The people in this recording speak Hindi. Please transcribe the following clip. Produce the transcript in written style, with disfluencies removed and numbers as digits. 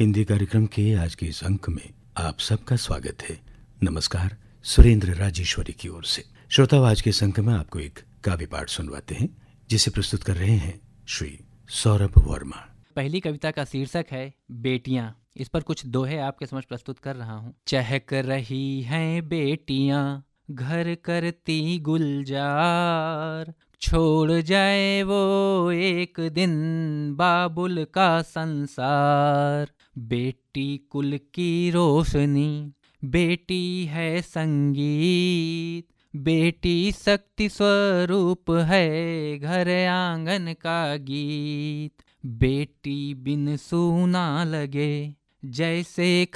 हिंदी कार्यक्रम के आज के इस अंक में आप सबका स्वागत है। नमस्कार, सुरेंद्र राजेश्वरी की ओर से। श्रोताओं, आज के इस अंक में आपको एक काव्य पाठ सुनवाते हैं जिसे प्रस्तुत कर रहे हैं श्री सौरभ वर्मा। पहली कविता का शीर्षक है बेटियां। इस पर कुछ दोहे आपके समझ प्रस्तुत कर रहा हूँ। चहक रही हैं बेटियां, घर करती गुलजार, छोड़ जाए वो एक दिन बाबुल का संसार। बेटी कुल की रोशनी, बेटी है संगीत, बेटी शक्ति स्वरूप है घर आंगन का गीत। बेटी बिन सूना लगे जैसे